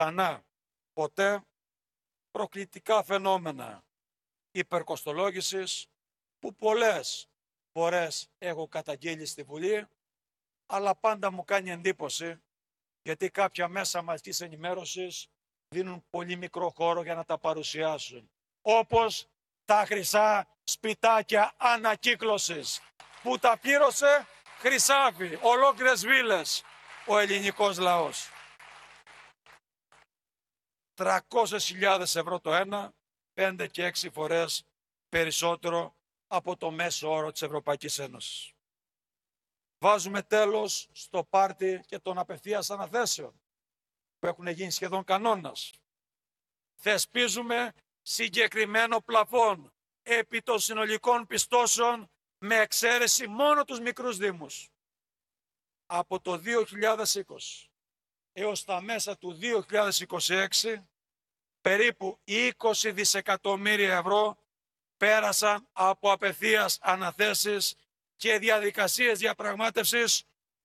ξανά ποτέ προκλητικά φαινόμενα υπερκοστολόγησης που πολλές φορές έχω καταγγείλει στη Βουλή, αλλά πάντα μου κάνει εντύπωση γιατί κάποια μέσα μαζικής ενημέρωσης δίνουν πολύ μικρό χώρο για να τα παρουσιάσουν. Όπως τα χρυσά σπιτάκια ανακύκλωσης που τα πλήρωσε χρυσάφι, ολόκληρες βίλες ο ελληνικός λαός. 300.000 ευρώ το ένα, 5 και 6 φορές περισσότερο από το μέσο όρο της Ευρωπαϊκής Ένωσης. Βάζουμε τέλος στο πάρτι και των απευθείας αναθέσεων που έχουν γίνει σχεδόν κανόνας. Θεσπίζουμε συγκεκριμένο πλαφόν επί των συνολικών πιστώσεων με εξαίρεση μόνο τους μικρούς δήμους. Από το 2020 έως τα μέσα του 2026 περίπου 20 δισεκατομμύρια ευρώ πέρασαν από απευθείας αναθέσεις και διαδικασίες διαπραγμάτευσης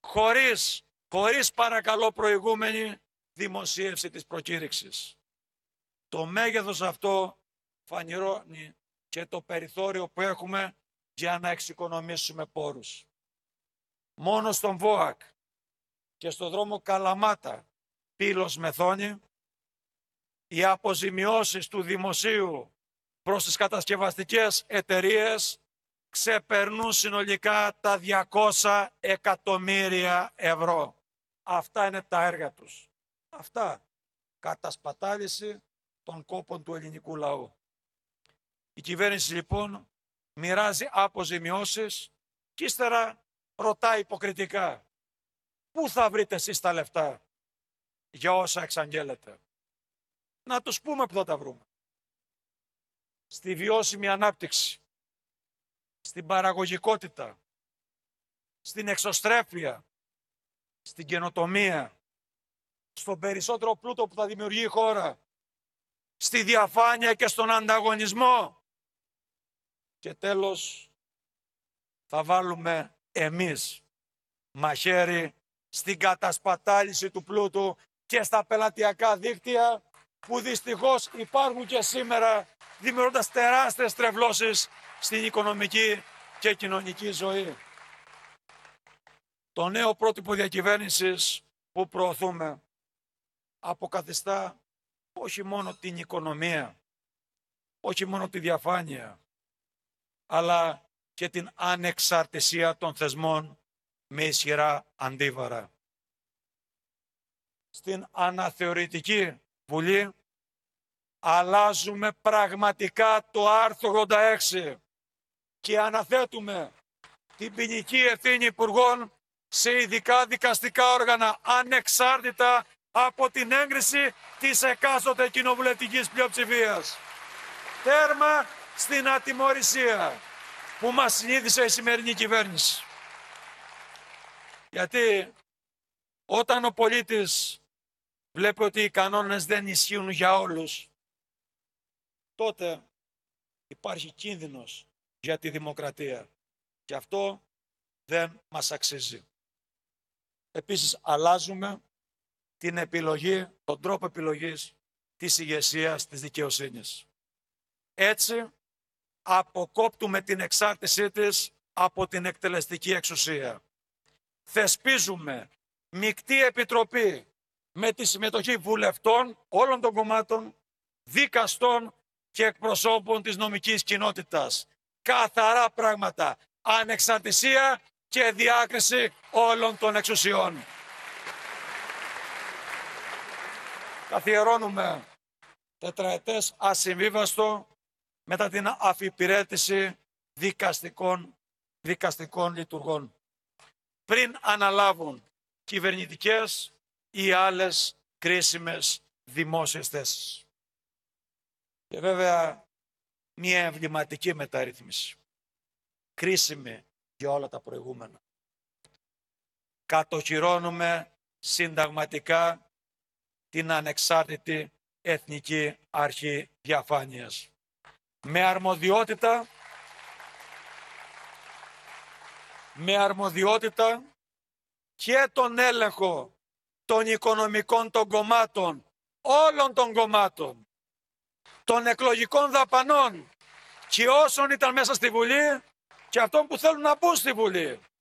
χωρίς παρακαλώ προηγούμενη δημοσίευση της προκήρυξης. Το μέγεθος αυτό φανερώνει και το περιθώριο που έχουμε για να εξοικονομήσουμε πόρους. Μόνο στον ΒΟΑΚ και στο δρόμο Καλαμάτα Πύλος Μεθόνη οι αποζημιώσεις του δημοσίου προς τις κατασκευαστικές εταιρείες ξεπερνούν συνολικά τα 200 εκατομμύρια ευρώ. Αυτά είναι τα έργα τους. Αυτά. Κατασπατάληση των κόπων του ελληνικού λαού. Η κυβέρνηση λοιπόν μοιράζει αποζημιώσεις και ύστερα ρωτάει υποκριτικά πού θα βρείτε εσείς τα λεφτά για όσα εξαγγέλλετε. Να τους πούμε που θα τα βρούμε. Στη βιώσιμη ανάπτυξη, στην παραγωγικότητα, στην εξωστρέφεια, στην καινοτομία, στον περισσότερο πλούτο που θα δημιουργεί η χώρα, στη διαφάνεια και στον ανταγωνισμό. Και τέλος, θα βάλουμε εμείς μαχαίρι στην κατασπατάληση του πλούτου και στα πελατειακά δίκτυα που δυστυχώς υπάρχουν και σήμερα, δημιουργώντας τεράστιες τρευλώσεις στην οικονομική και κοινωνική ζωή. Το νέο πρότυπο διακυβέρνησης που προωθούμε αποκαθιστά όχι μόνο την οικονομία, όχι μόνο τη διαφάνεια, αλλά και την ανεξαρτησία των θεσμών με ισχυρά αντίβαρα. Στην αναθεωρητική Βουλή αλλάζουμε πραγματικά το άρθρο 86 και αναθέτουμε την ποινική ευθύνη υπουργών σε ειδικά δικαστικά όργανα ανεξάρτητα από την έγκριση της εκάστοτε κοινοβουλευτικής πλειοψηφίας. Τέρμα στην ατιμωρησία που μας συνήθισε η σημερινή κυβέρνηση. Γιατί όταν ο πολίτης βλέπει ότι οι κανόνες δεν ισχύουν για όλους, τότε υπάρχει κίνδυνος για τη δημοκρατία. Και αυτό δεν μας αξίζει. Επίσης, αλλάζουμε την επιλογή, τον τρόπο επιλογής της ηγεσίας της δικαιοσύνης. Έτσι, αποκόπτουμε την εξάρτησή της από την εκτελεστική εξουσία. Θεσπίζουμε μεικτή επιτροπή με τη συμμετοχή βουλευτών όλων των κομμάτων, δικαστών και εκπροσώπων της νομικής κοινότητας. Καθαρά πράγματα, ανεξαρτησία και διάκριση όλων των εξουσιών. Καθιερώνουμε τετραετές ασυμβίβαστο μετά την αφιπηρέτηση δικαστικών λειτουργών, πριν αναλάβουν κυβερνητικές ή άλλες κρίσιμες δημόσιες θέσεις. Και βέβαια μια εμβληματική μεταρρύθμιση, κρίσιμη για όλα τα προηγούμενα. Κατοχυρώνουμε συνταγματικά την ανεξάρτητη Εθνική Αρχή Διαφάνειας. Με αρμοδιότητα και τον έλεγχο των οικονομικών των κομμάτων, όλων των κομμάτων, των εκλογικών δαπανών και όσων ήταν μέσα στη Βουλή και αυτών που θέλουν να μπουν στη Βουλή.